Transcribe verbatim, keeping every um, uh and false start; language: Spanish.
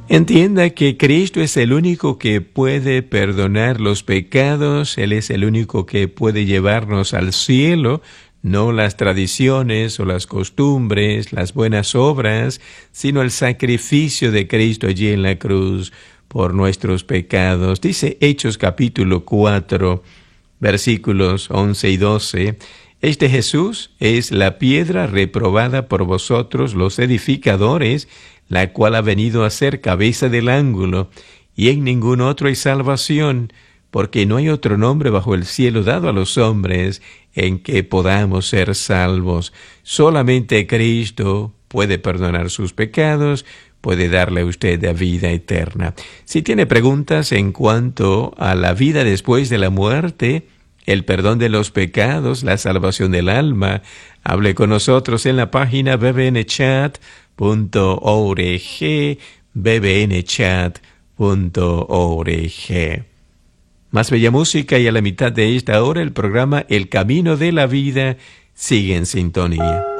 Entienda que Cristo es el único que puede perdonar los pecados, Él es el único que puede llevarnos al cielo, no las tradiciones o las costumbres, las buenas obras, sino el sacrificio de Cristo allí en la cruz por nuestros pecados. Dice Hechos capítulo cuatro, versículos once y doce, «Este Jesús es la piedra reprobada por vosotros los edificadores, la cual ha venido a ser cabeza del ángulo, y en ningún otro hay salvación, porque no hay otro nombre bajo el cielo dado a los hombres en que podamos ser salvos». Solamente Cristo puede perdonar sus pecados, puede darle a usted la vida eterna. Si tiene preguntas en cuanto a la vida después de la muerte, el perdón de los pecados, la salvación del alma, hable con nosotros en la página b b n chat punto org, b b n chat punto org. Más bella música, y a la mitad de esta hora el programa El Camino de la Vida sigue en sintonía.